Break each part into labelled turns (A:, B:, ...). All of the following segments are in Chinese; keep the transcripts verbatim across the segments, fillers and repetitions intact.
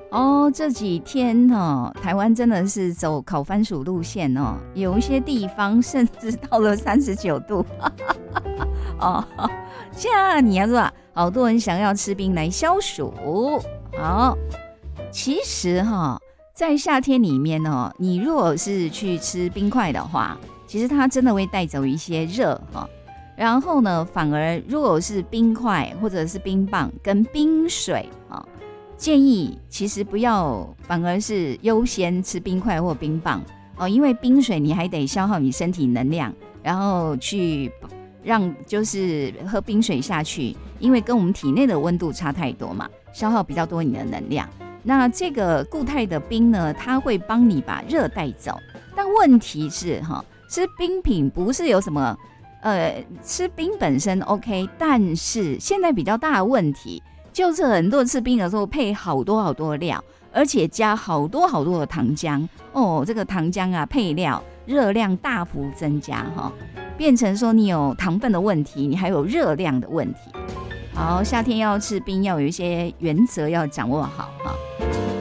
A: 哦，这几天哦，台湾真的是走烤番薯路线哦，有一些地方甚至到了三十九度。哦，现在你要说啊，好多人想要吃冰来消暑。好，其实哈、哦，在夏天里面哦，你如果是去吃冰块的话，其实它真的会带走一些热哈、哦。然后呢，反而如果是冰块或者是冰棒跟冰水啊、哦，建议其实不要，反而是优先吃冰块或冰棒哦，因为冰水你还得消耗你身体能量，然后去让就是喝冰水下去，因为跟我们体内的温度差太多嘛，消耗比较多你的能量。那这个固态的冰呢，它会帮你把热带走，但问题是哈，吃冰品不是有什么。呃，吃冰本身 OK， 但是现在比较大的问题就是很多人吃冰的时候配好多好多料，而且加好多好多的糖浆哦，这个糖浆啊配料热量大幅增加哈、哦，变成说你有糖分的问题，你还有热量的问题。好，夏天要吃冰要有一些原则要掌握好哈、哦。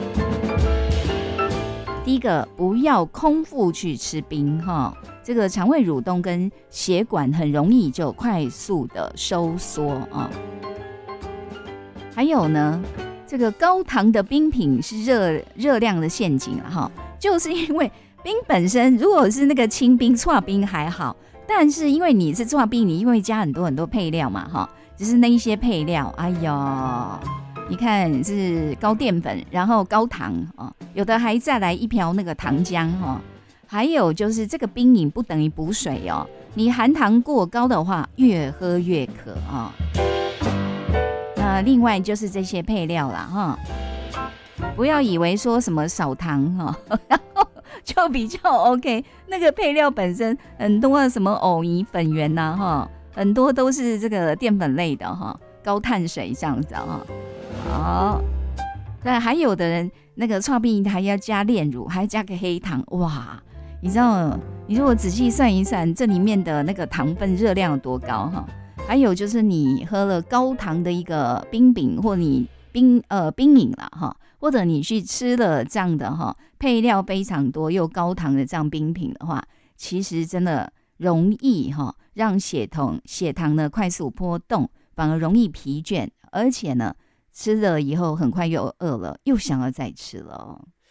A: 第一个，不要空腹去吃冰哈。哦，这个肠胃蠕动跟血管很容易就快速的收缩啊。还有呢，这个高糖的冰品是热热量的陷阱了哈，就是因为冰本身如果是那个清冰、剉冰还好，但是因为你是剉冰，你因为加很多很多配料嘛哈，只是那一些配料，哎呦，你看是高淀粉，然后高糖啊，有的还再来一瓢那个糖浆哈。还有就是这个冰饮不等于补水哦，你含糖过高的话，越喝越渴啊、哦。那另外就是这些配料啦哈，不要以为说什么少糖哈、哦，然后就比较 OK。那个配料本身很多的什么藕泥粉圆呐哈，很多都是这个淀粉类的哈，高碳水这样子哈。好，但还有的人那个剉冰还要加炼乳，还要加个黑糖，哇！你知道，你如果仔细算一算，这里面的那个糖分热量有多高哈？还有就是你喝了高糖的一个冰饼，或你冰呃冰饮了哈，或者你去吃了这样的哈配料非常多又高糖的这样冰品的话，其实真的容易哈让血糖血糖呢快速波动，反而容易疲倦，而且呢吃了以后很快又饿了，又想要再吃了。